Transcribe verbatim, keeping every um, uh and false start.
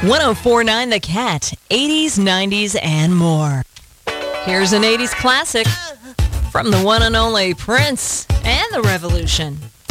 one oh four point nine The Cat, eighties, nineties, and more. Here's an eighties classic from the one and only Prince and the Revolution.